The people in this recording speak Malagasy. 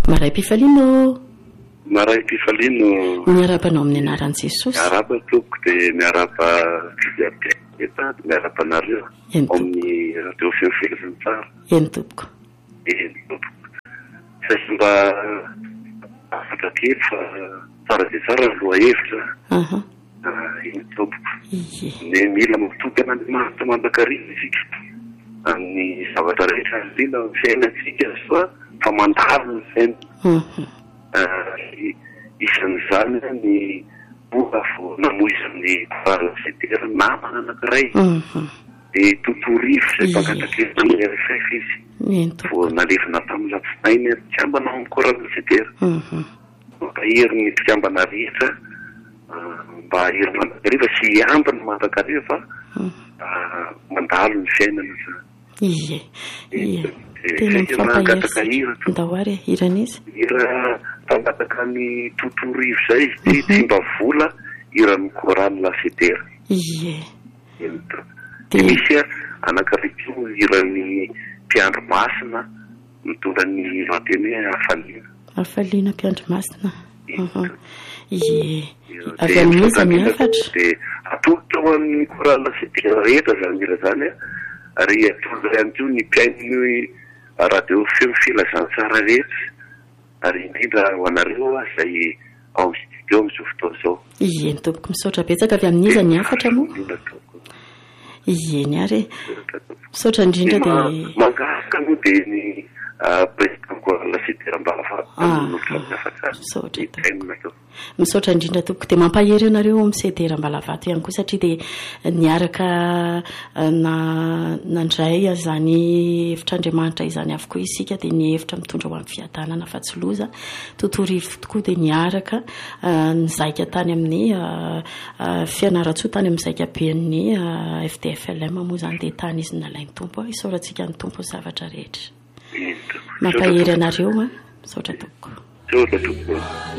maray Pifalino. Maray Pifalino. Miarabanao amin'ny anaran'i Jesosy. Miaraba tompoko dia miaraba fidiabeeta miarabanareo amin'ny radio fiofilazany tsara. Eny tompoko. Eny tompoko. Saisy mba afaka kely fa tsara dia tsara aloha hevitra. Eny tompoko. Ne mila mitokana Andriamanitra mandankariva isika amin'ny zavatra rehetra indrindra amin'ny fiainantsika fa mandalo ny fiaina. Isan'izany ny boka vao namoizan'ny koralatera namana anankiray dia totorivo izay mpankatan-kely tamin'ny RFF izy vao nalevina tamin'ny latsinainy tsy ambana amin'ny koralatera mampahery ny fikambana rehetra mba hery mandankariva sy ambiny mandankariva fa mandalo ny fiainana zany. Tena mifampihery ndawary iran'izy ira tangataka ny totorivo zay tsy mba vola iran'ny korany lafetera. Misy anankiray iran'ny mpiandro masina mitondra ny vateny hoe Hafaliana mpiandro masina. Avy amin'iza miafatra dia atolotra ho amin'ny korany lafetera rehetra zany mila zany ary atolotra ihany koa ny mpiaino radio feo filazany tsara rehetra ary indrindra ho anareo izay ao amin'ny studio amin'izao fotoana izao. Eny tompoko misaotra betsaka avy amin'iza ny afatra moa. Eny ary misaotra indrindra dia mangaraka moa dia ny président koralatera misaotra indrindra tompoko dia mampahery anareo amin'ny sedera Mbalavato ihany koa satria dia niaraka nandray izany evitr'Andriamanitra izany avokoa isika dia ny hevitra mitondra ho amin'ny fiadanana fa tsy loza totorivo tokoa dia niaraka nizaika tany amin'ny fianaratsoa tany amin'ny zaika ben'ny FDFLM moa izany dia tany izy nalainy tompo isaorantsika ny tompo ny zavatra rehetra. Mampahery anareo misaotra tompoko.